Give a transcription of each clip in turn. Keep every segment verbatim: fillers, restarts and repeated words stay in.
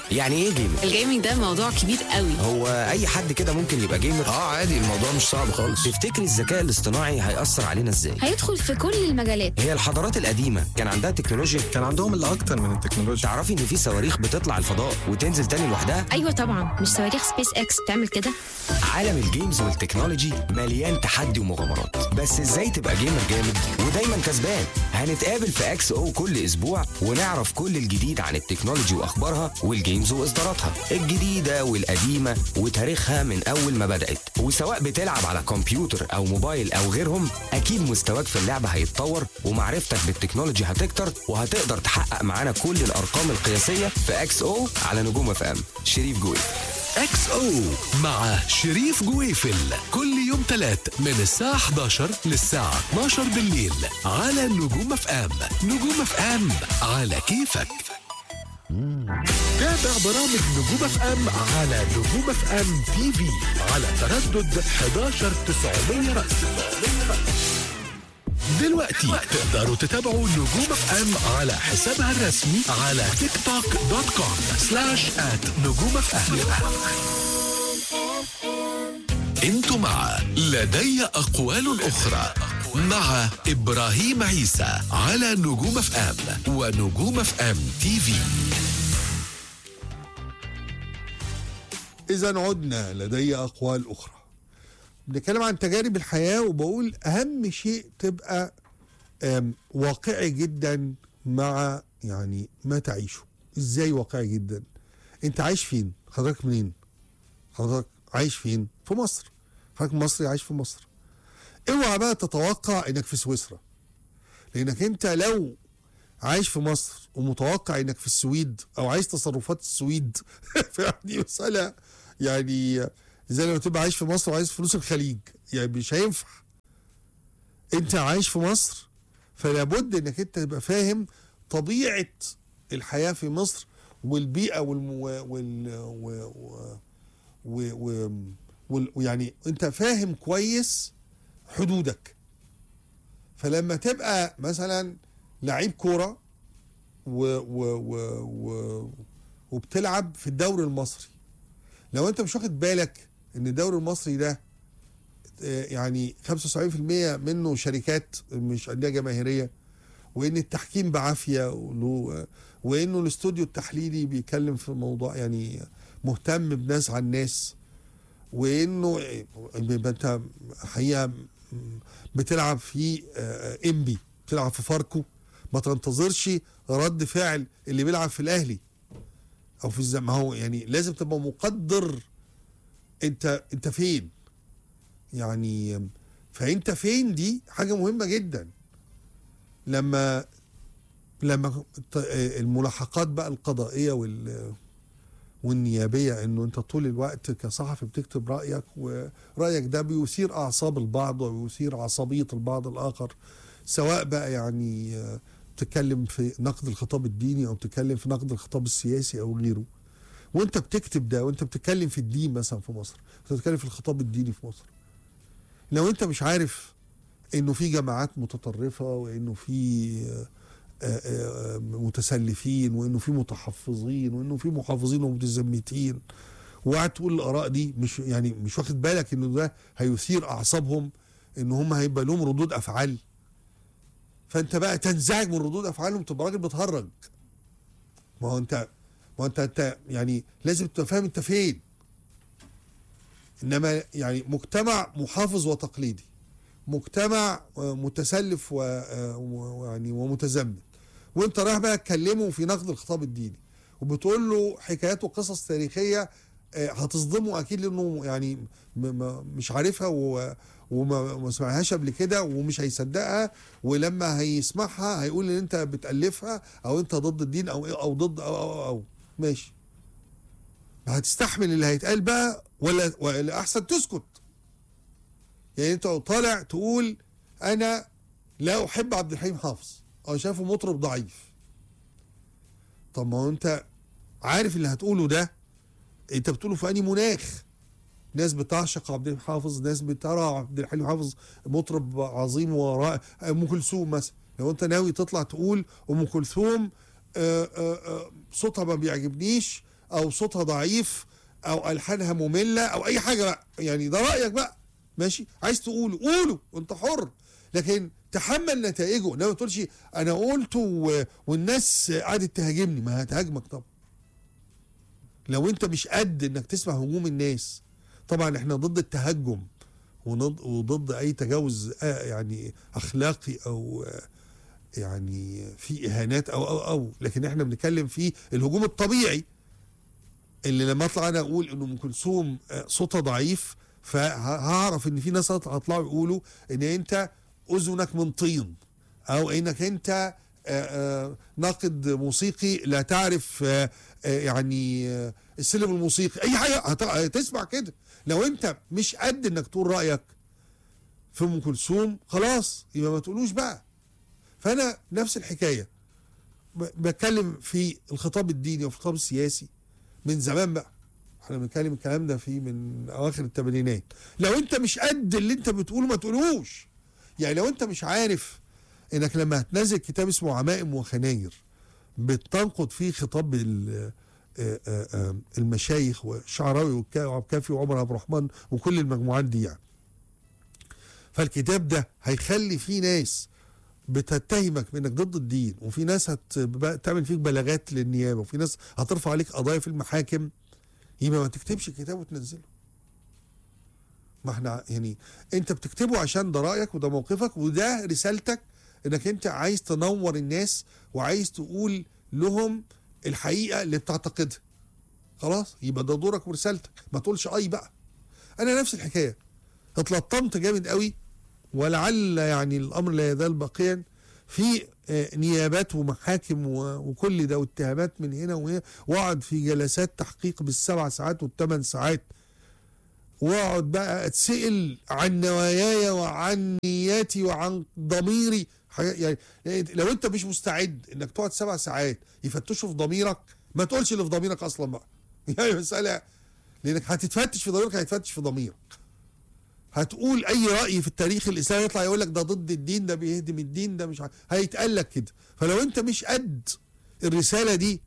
يعني ايه جيمر؟ الجيمنج ده موضوع كبير قوي. هو اي حد كده ممكن يبقى جيمر؟ اه عادي، الموضوع مش صعب خالص. تفتكري الذكاء الاصطناعي هيأثر علينا ازاي؟ هيدخل في كل المجالات. هي الحضارات القديمة كان عندها تكنولوجيا؟ كان عندهم اللي اكتر من التكنولوجيا. تعرفي ان في صواريخ بتطلع الفضاء وتنزل تاني لوحدها؟ ايوه طبعا، مش صواريخ سبيس اكس بتعمل كده؟ عالم الجيمز والتكنولوجي مليان تحدي ومغامرات، بس ازاي تبقى جيمر جامد ودايما كسبان؟ هنتقابل في اكس او كل اسبوع ونعرف كل الجديد عن التكنولوجي واخبارها والجيمز واصداراتها الجديدة والقديمة وتاريخها من اول ما بدأت. وسواء بتلعب على كمبيوتر او موبايل او غيرهم، اكيد مستواك في اللعبة هيتطور ومعرفتك بالتكنولوجي هتكتر، وهتقدر تحقق معانا كل الارقام القياسية في اكس او على نجوم اف ام. شريف جوي. اكس او مع شريف جويفل كل يوم تلات من الساعة حداشر للساعة اتناشر بالليل على نجوم اف ام. نجوم اف ام على كيفك. تابع برامج نجوم اف ام على نجوم اف ام تي في على تردد حداشر تسعمية رأس. دلوقتي تقدروا تتابعوا نجوم اف ام على حسابها الرسمي على تيك توك دوت كوم سلاش ات نجوم اف ام. انتوا مع لدي اقوال اخرى مع ابراهيم عيسى على نجوم اف ام ونجوم اف ام تي في. إذا عدنا لدي أقوال أخرى. بنتكلم عن تجارب الحياة، وبقول أهم شيء تبقى واقعي جدا مع يعني ما تعيشه. إزاي واقعي جدا؟ أنت عايش فين؟ حضرتك منين؟ حضرتك عايش فين؟ في مصر. حضرتك مصري عايش في مصر. اوعى بقى تتوقع انك في سويسرا، لانك انت لو عايش في مصر ومتوقع انك في السويد او عايز تصرفات السويد فدي مسألة يعني زي لما تبقى عايش في مصر وعايز فلوس الخليج، يعني مش هينفع. انت عايش في مصر، فلا بد انك انت تبقى فاهم طبيعة الحياة في مصر والبيئة والمو... وال و... و... و... و... ويعني انت فاهم كويس حدودك. فلما تبقى مثلا لعيب كورة و... و... و... و... وبتلعب في الدوري المصري، لو انت مش واخد بالك ان الدوري المصري ده يعني خمسة وسبعين بالمية منه شركات مش أندية جماهيرية، وان التحكيم بعافية، وانه الاستوديو التحليلي بيتكلم في موضوع يعني مهتم بناس عن ناس، وانه انت حقيقة بتلعب في انبي، بتلعب في فاركو، ما تنتظرش رد فعل اللي بيلعب في الاهلي او في الزم. هو يعني لازم تبقى مقدر انت انت فين يعني. فانت فين دي حاجة مهمة جدا. لما لما الملاحقات بقى القضائية وال والنيابية، انه انت طول الوقت كصحفي بتكتب رأيك، ورأيك ده بيثير اعصاب البعض وبيثير عصبية البعض الاخر، سواء بقى يعني بتتكلم في نقد الخطاب الديني او بتتكلم في نقد الخطاب السياسي او غيره. وانت بتكتب ده وانت بتتكلم في الدين مثلا في مصر، انت بتتكلم في الخطاب الديني في مصر، لو انت مش عارف انه في جماعات متطرفة، وانه في متسلفين، وانه في متحفظين، وانه في محافظين ومتزمتين، وقاعد تقول الاراء دي، مش يعني مش واخد بالك انه ده هيثير اعصابهم، ان هم هيبقى لهم ردود افعال، فانت بقى تنزعج من ردود افعالهم، تبقى راجل بتهرج. ما هو انت ما هو انت انت يعني لازم تبقى فاهم انت فين. انما يعني مجتمع محافظ وتقليدي، مجتمع متسلف ويعني ومتزمت، وانت رايح بقى تكلمه في نقد الخطاب الديني وبتقول له حكايات وقصص تاريخيه هتصدمه اكيد، لانه يعني مش عارفها وما سمعهاش قبل كده ومش هيصدقها، ولما هيسمعها هيقول ان انت بتالفها او انت ضد الدين او او ضد او او, أو. ماشي، هتستحمل اللي هيتقال بقى ولا ولا احسن تسكت؟ يعني انت طالع تقول انا لا احب عبد الحليم حافظ او شايفه مطرب ضعيف. طب ما هو انت عارف اللي هتقوله ده انت بتقوله في انهي مناخ؟ ناس بتعشق عبد الحليم حافظ، ناس بترى عبد الحليم حافظ مطرب عظيم ورائع. ام كلثوم مثلا، لو انت ناوي تطلع تقول ام كلثوم صوتها ما بيعجبنيش او صوتها ضعيف او الحانها ممله او اي حاجه بقى، يعني ده رايك بقى ماشي، عايز تقوله قوله وانت حر، لكن تحمل نتائجه. انما ما تقولش انا قلته و... والناس قعدت تهاجمني، ما هتهاجمك طبعا لو انت مش قد انك تسمع هجوم الناس. طبعا احنا ضد التهجم وضد, وضد اي تجاوز يعني اخلاقي او يعني في اهانات او او او لكن احنا بنتكلم في الهجوم الطبيعي اللي لما اطلع انا اقول انه ام كلثوم صوتها ضعيف، فهعرف ان في ناس هيطلعوا يقولوا ان انت اذنك من طين، او انك انت ناقد موسيقي لا تعرف يعني السلم الموسيقي، اي حاجه هتسمع كده. لو انت مش قد انك تقول رايك في ام كلثوم خلاص يبقى ما تقولوش بقى. فانا نفس الحكايه بتكلم في الخطاب الديني وفي الخطاب السياسي من زمان بقى، احنا بنتكلم الكلام ده في من اواخر الثمانينات. لو انت مش قد اللي انت بتقوله ما تقولوش. يعني لو انت مش عارف انك لما هتنزل كتاب اسمه عمائم وخناير بتنقد فيه خطاب المشايخ والشعراوي وعبد الكافي وعمر عبد الرحمن وكل المجموعات دي يعني، فالكتاب ده هيخلي فيه ناس بتتهمك بانك ضد الدين، وفي ناس هتعمل فيك بلاغات للنيابه، وفي ناس هترفع عليك قضايا في المحاكم، يبقى ما تكتبش الكتاب وتنزله. ما احنا يعني انت بتكتبه عشان ده رايك وده موقفك وده رسالتك، انك انت عايز تنور الناس وعايز تقول لهم الحقيقه اللي بتعتقدها. خلاص يبقى ده دورك ورسالتك، ما تقولش اي بقى. انا نفس الحكايه اتلطمت جامد قوي، ولعل يعني الامر لا يزال باقيا في نيابات ومحاكم وكل ده واتهامات من هنا وهنا، واقعد في جلسات تحقيق بالسبع ساعات والثمان ساعات، واقعد بقى اتسأل عن نواياي وعن نياتي وعن ضميري. يعني لو انت مش مستعد انك تقعد سبع ساعات يفتشوا في ضميرك، ما تقولش اللي في ضميرك اصلا بقى. يعني مسألة لانك هتتفتش في ضميرك، هيتفتش في ضميرك. هتقول اي رأي في التاريخ الاسلامي يطلع يقول لك ده ضد الدين، ده بيهدم الدين، ده مش ع... هيتقال لك كده. فلو انت مش قد الرسالة دي،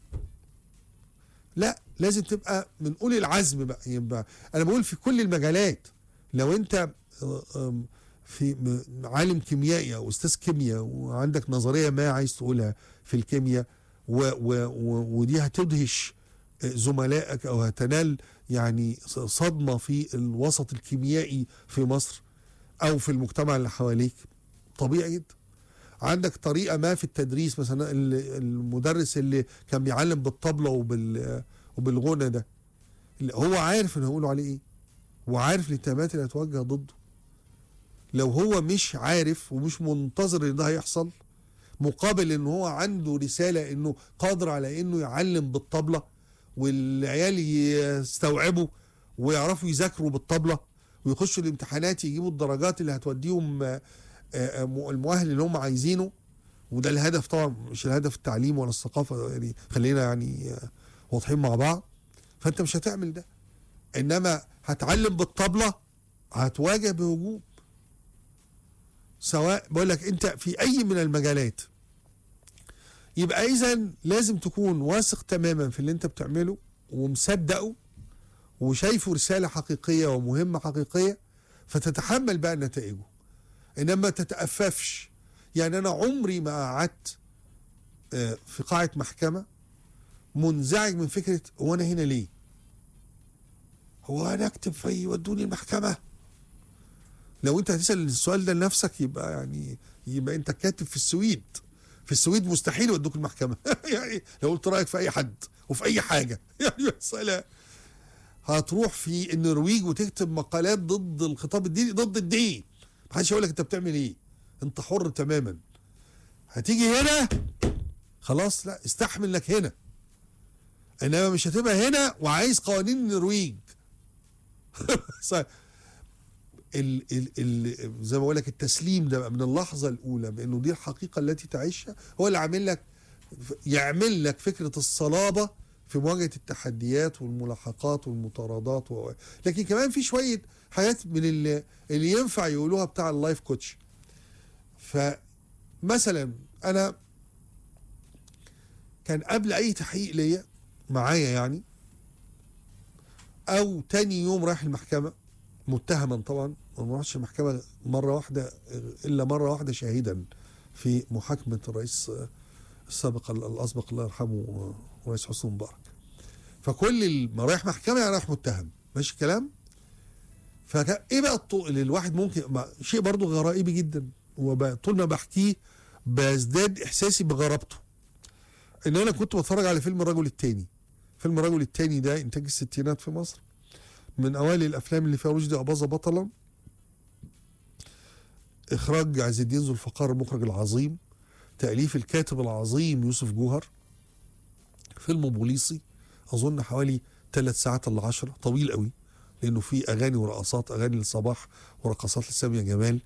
لا لازم تبقى من اولي العزم بقى. يبقى انا بقول في كل المجالات، لو انت في عالم كيميائي او استاذ كيمياء وعندك نظريه ما عايز تقولها في الكيمياء و و و ودي هتدهش زملائك او هتنال يعني صدمه في الوسط الكيميائي في مصر او في المجتمع اللي حواليك، طبيعي جدا. عندك طريقه ما في التدريس، مثلا المدرس اللي كان بيعلم بالطبله وبال وبالغنى ده، هو عارف ان هيقولوا عليه ايه وعارف الاتهامات اللي هتوجه ضده. لو هو مش عارف ومش منتظر ان ده هيحصل، مقابل ان هو عنده رساله انه قادر على انه يعلم بالطبله والعيال يستوعبوا ويعرفوا يذاكروا بالطبله ويخشوا الامتحانات يجيبوا الدرجات اللي هتوديهم المؤهل اللي هم عايزينه، وده الهدف طبعا، مش الهدف التعليم ولا الثقافه، يعني خلينا يعني واضحين مع بعض. فانت مش هتعمل ده، انما هتعلم بالطبله هتواجه بهجوم. سواء بقول لك انت في اي من المجالات. يبقى اذا لازم تكون واثق تماما في اللي انت بتعمله ومصدقه وشايفه رساله حقيقيه ومهمه حقيقيه، فتتحمل بقى نتائجه، انما تتأففش. يعني انا عمري ما قعدت في قاعه محكمه منزعج من فكره هو انا هنا ليه؟ هو انا اكتب في يودوني المحكمه؟ لو انت هتسأل السؤال ده لنفسك يبقى يعني يبقى انت كاتب في السويد. في السويد مستحيل يودوك المحكمه. يعني لو قلت رايك في اي حد وفي اي حاجه، يعني مسألة هتروح في النرويج وتكتب مقالات ضد الخطاب الديني، ضد الدين، محدش هيقول لك انت بتعمل ايه، انت حر تماما. هتيجي هنا خلاص، لا استحمل لك هنا، انما مش هتبقى هنا وعايز قوانين النرويج. ال ال ال زي ما بقول لك التسليم ده من اللحظه الاولى بانه دي الحقيقه التي تعيشها، هو اللي عامل لك يعمل لك فكره الصلابه في مواجهه التحديات والملاحقات والمطاردات و... لكن كمان في شويه حاجات من اللي, اللي ينفع يقولوها بتاع اللايف كوتش. فمثلا انا كان قبل اي تحقيق ليا معايا يعني، او تاني يوم رايح المحكمه متهما طبعا، وما راحش المحكمه مره واحده الا مره واحده شاهدا في محاكمه الرئيس السابق الاسبق الله يرحمه الرئيس حسني مبارك. فكل ما رايح محكمه يعني رايح متهم، ماشي الكلام. فايه بقى الطو... اللي الواحد ممكن ما... شيء برضه غرائبي جدا، وطول ما بحكيه بزداد احساسي بغرابته، ان انا كنت بتفرج على فيلم الرجل التاني. فيلم الرجل التاني ده انتاج الستينات في مصر، من اوائل الافلام اللي فيها رشدي اباظة بطلا، اخراج عز الدين ذو الفقار المخرج العظيم، تاليف الكاتب العظيم يوسف جوهر. فيلم بوليسي اظن حوالي ثلاث ساعات الا عشرة، طويل قوي، لانه فيه اغاني ورقصات، اغاني للصباح ورقصات لسامية جمال.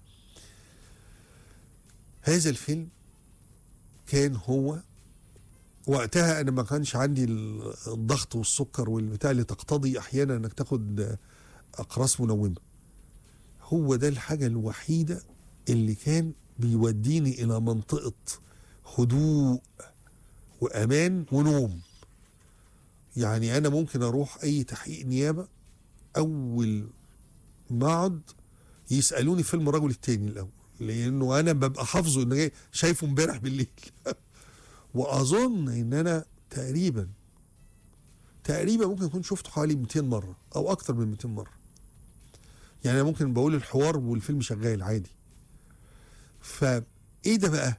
هذا الفيلم كان هو وقتها، انا ما كانش عندي الضغط والسكر والبتاع اللي تقتضي احيانا انك تاخد اقراص منومه. هو ده الحاجه الوحيده اللي كان بيوديني الى منطقه هدوء وامان ونوم. يعني انا ممكن اروح اي تحقيق نيابه، اول ما اقعد يسالوني فيلم الرجل التاني الاول، لانه انا ببقى حافظه ان جاي شايفه امبارح بالليل. واظن ان انا تقريبا تقريبا ممكن اكون شفته حوالي مئتين مره او اكتر من مئتين مره. يعني انا ممكن بقول الحوار والفيلم شغال عادي. فايه ده بقى؟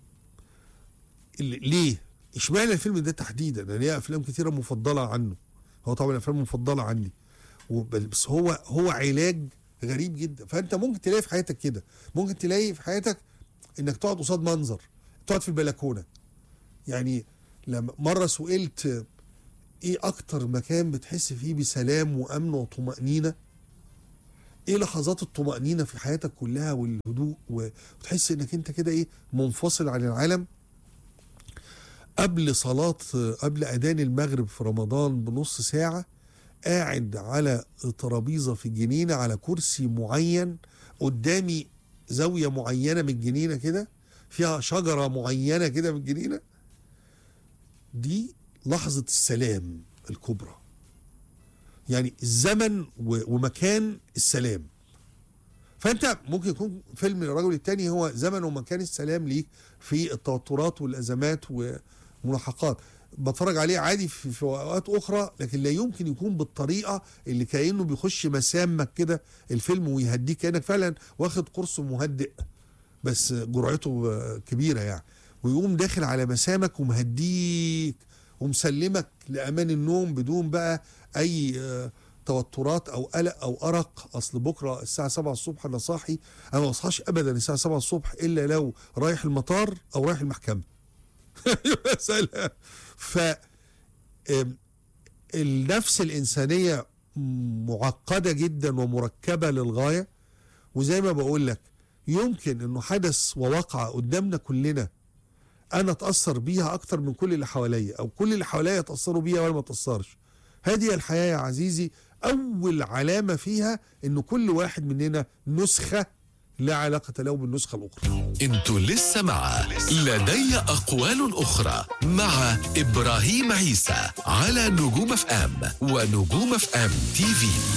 ليه؟ اشمعنى الفيلم ده تحديدا؟ انا ليا افلام كتيره مفضله عنه، هو طبعا الافلام مفضله عندي، بس هو هو علاج غريب جدا. فانت ممكن تلاقي في حياتك كده، ممكن تلاقي في حياتك انك تقعد قصاد منظر، تقعد في البلكونه. يعني لما مره سئلت ايه اكتر مكان بتحس فيه بسلام وامن وطمأنينة، ايه لحظات الطمأنينة في حياتك كلها والهدوء، وتحس انك انت كده ايه منفصل عن العالم، قبل صلاة قبل اذان المغرب في رمضان بنص ساعة، قاعد على ترابيزة في الجنينة على كرسي معين، قدامي زاوية معينة من الجنينة كده فيها شجرة معينة كده من الجنينة. دي لحظة السلام الكبرى، يعني الزمن ومكان السلام. فأنت ممكن يكون فيلم الرجل التاني هو زمن ومكان السلام ليك في التوترات والأزمات والملاحقات. بتفرج عليه عادي في, في أوقات أخرى، لكن لا يمكن يكون بالطريقة اللي كأنه بيخش مسامك كده الفيلم ويهديك، كأنك فعلا واخد قرص مهدئ بس جرعته كبيرة يعني، ويقوم داخل على مسامك ومهديك ومسلمك لأمان النوم بدون بقى أي توترات أو قلق أو أرق. أصل بكرة الساعة سبعة الصبح أنا صاحي، أنا ما أصحاش أبدا الساعة سبعة الصبح إلا لو رايح المطار أو رايح المحكمة. مسألة. ف النفس الإنسانية معقدة جدا ومركبة للغاية، وزي ما بقول لك يمكن انه حدث ووقع قدامنا كلنا انا اتاثر بيها اكتر من كل اللي حواليا، او كل اللي حواليا يتاثروا بيها وانا ما اتاثرش. هذه الحياه يا عزيزي، اول علامه فيها انه كل واحد مننا نسخه لا علاقه له بالنسخه الاخرى. انتوا لسه مع لدي اقوال اخرى مع ابراهيم عيسى على نجوم اف ام ونجوم اف ام تي في.